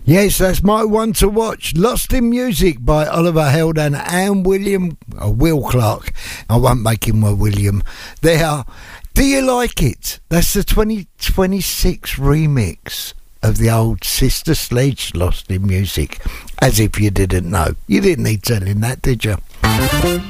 Yes, that's my one to watch. Lost in Music by Oliver Heldon and Will Clark. I won't make him a William. There. Do you like it? That's the 2026 remix of the old Sister Sledge, Lost in Music. As if you didn't know. You didn't need telling that, did you?